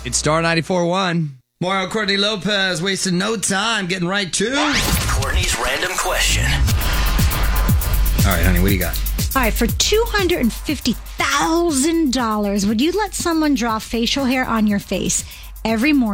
It's Star 94.1. Mario Courtney Lopez wasting no time getting right to Courtney's random question. All right, honey, what do you got? All right, for $250,000, would you let someone draw facial hair on your face every morning?